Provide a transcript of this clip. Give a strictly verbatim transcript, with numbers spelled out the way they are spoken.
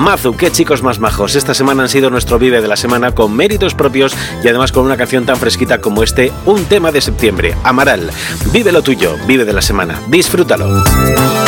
Mazu, qué chicos más majos. Esta semana han sido nuestro Vive de la Semana con méritos propios y además con una canción tan fresquita como este, un tema de septiembre. Amaral, vive lo tuyo, Vive de la Semana. Disfrútalo.